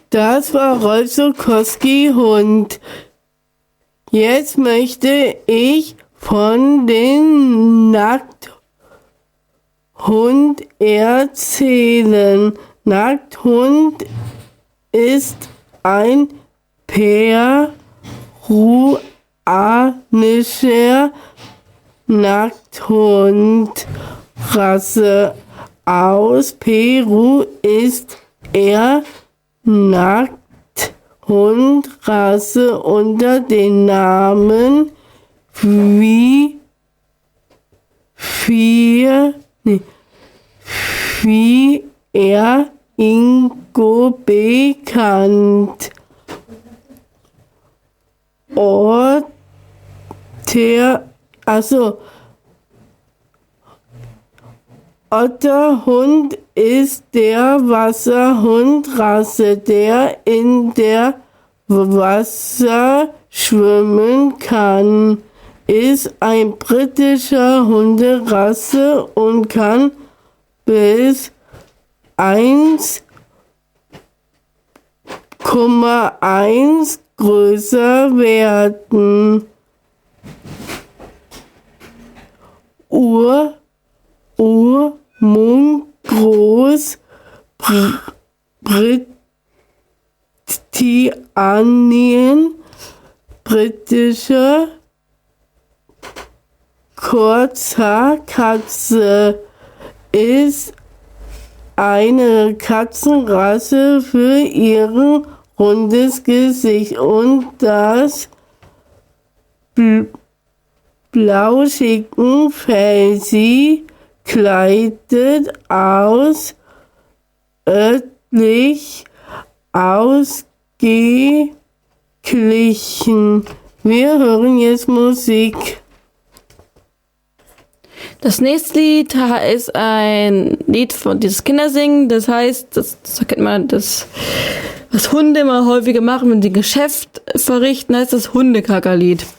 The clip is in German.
Das war Rolf Zuckowski Hund. Jetzt möchte ich von dem Nackthund erzählen. Nackthund ist ein peruanischer Nackthundrasse. Aus Peru ist er Nackthundrasse unter dem Namen Fier Ingo bekannt. Otterhund ist der Wasserhundrasse, der in der Wasser schwimmen kann, ist ein britischer Hunderasse und kann bis 1,1 größer werden. Mundgroß, Britannien, britische Kurzhaarkatze, ist eine Katzenrasse für ihren rundes Gesicht und das blauschigen Fell. Sie kleidet örtlich ausgeglichen. Wir hören jetzt Musik. Das nächste Lied ist ein Lied von dieses Kindersingen. Das heißt, das kennt man, das, was Hunde immer häufiger machen, wenn sie Geschäft verrichten, heißt das Hundekackerlied.